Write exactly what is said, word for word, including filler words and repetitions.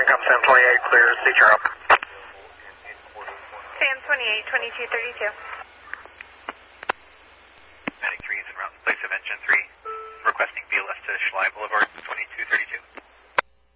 Income Sam twenty-eight, clear, C Charlie. Sam twenty-eight, twenty-two thirty-two. Medic three is en route in place of engine three, requesting V L S to Schley Boulevard.